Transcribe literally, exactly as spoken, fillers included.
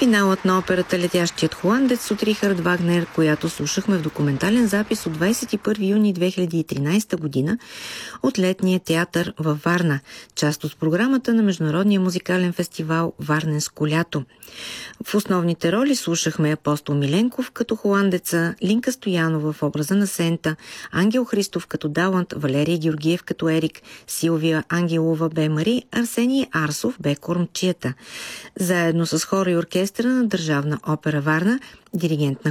Финалът на операта «Летящият холандец» от Рихард Вагнер, която слушахме в документален запис от двадесет и първи юни две хиляди и тринадесета година от Летния театър във Варна, част от програмата на Международния музикален фестивал Варненско лято. В основните роли слушахме Апостол Миленков като холандеца, Линка Стоянова в образа на Сента, Ангел Христов като Далант, Валерий Георгиев като Ерик, Силвия Ангелова бе Мари, Арсений Арсов бе Кормчията. Заедно с хора и оркестъра на Държавна опера Варна, диригент на